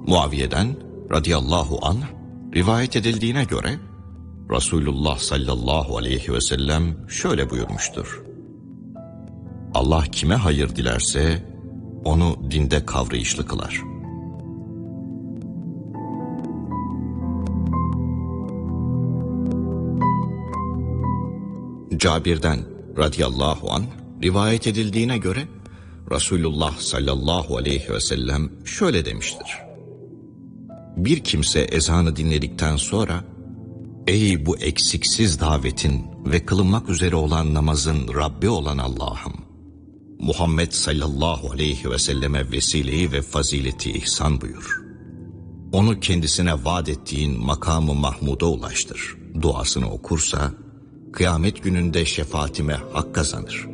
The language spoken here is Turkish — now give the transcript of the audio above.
Muaviye'den radıyallahu anh rivayet edildiğine göre Resulullah sallallahu aleyhi ve sellem şöyle buyurmuştur: Allah kime hayır dilerse onu dinde kavrayışlı kılar. Cabir'den radıyallahu anh rivayet edildiğine göre Resulullah sallallahu aleyhi ve sellem şöyle demiştir: Bir kimse ezanı dinledikten sonra ey bu eksiksiz davetin ve kılınmak üzere olan namazın Rabbi olan Allah'ım, Muhammed sallallahu aleyhi ve selleme vesileyi ve fazileti ihsan buyur. Onu kendisine vaat ettiğin makamı Mahmud'a ulaştır duasını okursa kıyamet gününde şefaatime hak kazanır.